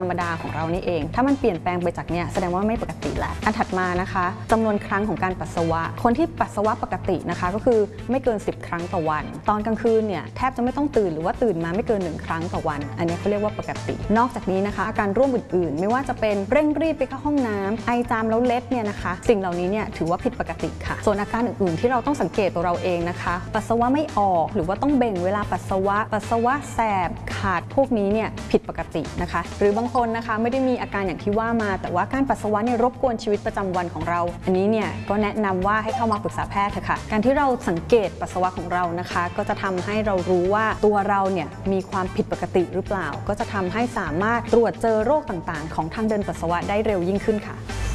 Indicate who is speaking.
Speaker 1: ธรรมดาของเรานี่เองถ้ามันเปลี่ยนแปลงไปจากเนี้ยแสดงว่าไม่ปกติแล้วอันถัดมานะคะจำนวนครั้งของการปัสสาวะคนที่ปัสสาวะปกตินะคะก็คือไม่เกิน10 ครั้งต่อวันตอนกลางคืนเนี่ยแทบจะไม่ต้องตื่นหรือว่าตื่นมาไม่เกิน1 ครั้งต่อวันอันนี้เขาเรียกว่าปกตินอกจากนี้นะคะอาการร่วมอื่นๆไม่ว่าจะเป็นเร่งรีบไปเข้าห้องน้ำไอจามแล้วเล็ดเนี่ยนะคะสิ่งเหล่านี้เนี่ยถือว่าผิดปกติค่ะส่วนอาการอื่นๆที่เราต้องสังเกตตัวเราเองนะคะปัสสาวะไม่ออกหรือว่าต้องเบ่งเวลาปัสสาวะแสบขาดพวกนี้เนี่ยผิดปกตินะคะหรือบางคนนะคะไม่ได้มีอาการอย่างที่ว่ามาแต่ว่าการปัสสาวะเนี่ยรบกวนชีวิตประจำวันของเราอันนี้เนี่ยก็แนะนำว่าให้เข้ามาปรึกษาแพทย์เถอะค่ะการที่เราสังเกตปัสสาวะของเรานะคะก็จะทำให้เรารู้ว่าตัวเราเนี่ยมีความผิดปกติหรือเปล่าก็จะทำให้สามารถตรวจเจอโรคต่างๆของทางเดินปัสสาวะได้เร็วยิ่งขึ้นค่ะ